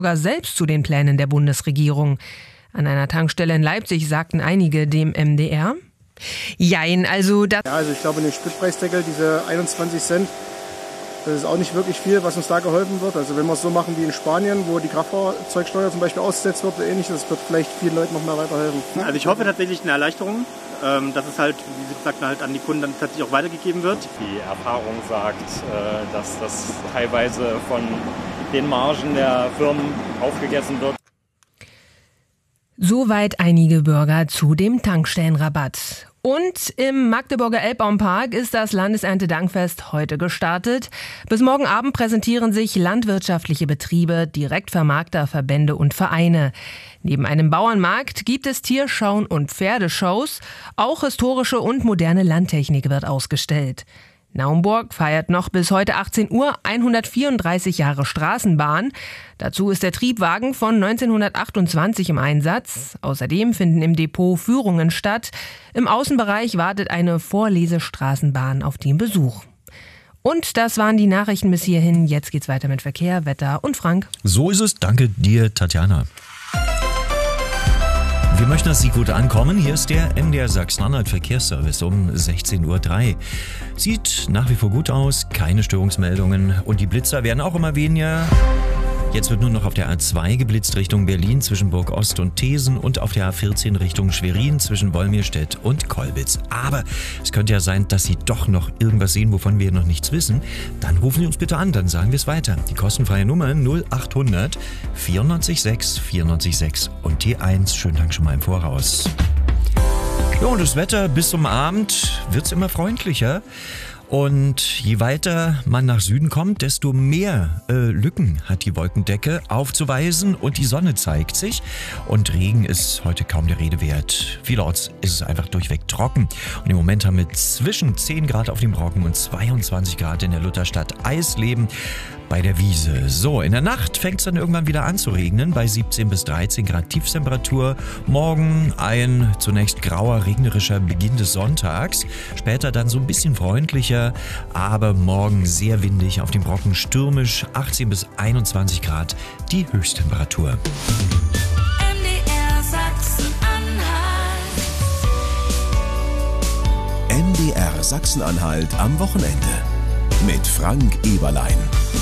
selbst zu den Plänen der Bundesregierung. An einer Tankstelle in Leipzig sagten einige dem MDR: Jein, also das... Ja, also ich glaube, den Spritpreisdeckel, diese 21 Cent, das ist auch nicht wirklich viel, was uns da geholfen wird. Also wenn wir es so machen wie in Spanien, wo die Kraftfahrzeugsteuer zum Beispiel ausgesetzt wird oder ähnliches, das wird vielleicht vielen Leuten noch mehr weiterhelfen. Also ich hoffe tatsächlich eine Erleichterung, dass es halt, wie Sie gesagt haben, halt an die Kunden dann tatsächlich auch weitergegeben wird. Die Erfahrung sagt, dass das teilweise von den Margen der Firmen aufgegessen wird. Soweit einige Bürger zu dem Tankstellenrabatt. Und im Magdeburger Elbbaumpark ist das Landeserntedankfest heute gestartet. Bis morgen Abend präsentieren sich landwirtschaftliche Betriebe, Direktvermarkter, Verbände und Vereine. Neben einem Bauernmarkt gibt es Tierschauen und Pferdeshows. Auch historische und moderne Landtechnik wird ausgestellt. Naumburg feiert noch bis heute 18 Uhr 134 Jahre Straßenbahn. Dazu ist der Triebwagen von 1928 im Einsatz. Außerdem finden im Depot Führungen statt. Im Außenbereich wartet eine Vorlesestraßenbahn auf den Besuch. Und das waren die Nachrichten bis hierhin. Jetzt geht's weiter mit Verkehr, Wetter und Frank. So ist es. Danke dir, Tatjana. Wir möchten, dass Sie gut ankommen. Hier ist der MDR Sachsen-Anhalt Verkehrsservice um 16:03 Uhr. Sieht nach wie vor gut aus, keine Störungsmeldungen und die Blitzer werden auch immer weniger. Jetzt wird nur noch auf der A2 geblitzt Richtung Berlin zwischen Burg Ost und Thesen und auf der A14 Richtung Schwerin zwischen Wolmirstedt und Kolbitz. Aber es könnte ja sein, dass Sie doch noch irgendwas sehen, wovon wir noch nichts wissen. Dann rufen Sie uns bitte an, dann sagen wir es weiter. Die kostenfreie Nummer 0800 94 6 94 6 und T1. Schönen Dank schon mal im Voraus. Ja, und das Wetter bis zum Abend wird's immer freundlicher. Und je weiter man nach Süden kommt, desto mehr Lücken hat die Wolkendecke aufzuweisen und die Sonne zeigt sich. Und Regen ist heute kaum der Rede wert. Vielorts ist es einfach durchweg trocken. Und im Moment haben wir zwischen 10 Grad auf dem Brocken und 22 Grad in der Lutherstadt Eisleben bei der Wiese. So, in der Nacht fängt es dann irgendwann wieder an zu regnen, bei 17 bis 13 Grad Tiefstemperatur. Morgen ein zunächst grauer, regnerischer Beginn des Sonntags. Später dann so ein bisschen freundlicher, aber morgen sehr windig, auf dem Brocken stürmisch, 18 bis 21 Grad die Höchsttemperatur. MDR Sachsen-Anhalt. MDR Sachsen-Anhalt am Wochenende mit Frank Eberlein.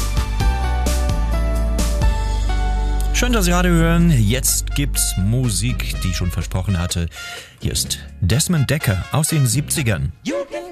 Schön, dass Sie gerade hören. Jetzt gibt's Musik, die ich schon versprochen hatte. Hier ist Desmond Dekker aus den 70ern.